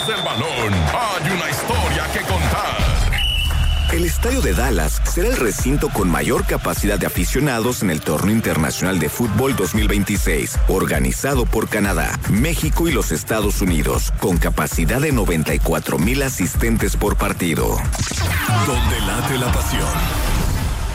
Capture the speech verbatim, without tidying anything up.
detrás del balón hay una historia que contar. El estadio de Dallas será el recinto con mayor capacidad de aficionados en el Torneo Internacional de Fútbol dos mil veintiséis, organizado por Canadá, México y los Estados Unidos, con capacidad de noventa y cuatro mil asistentes por partido. Donde late la pasión.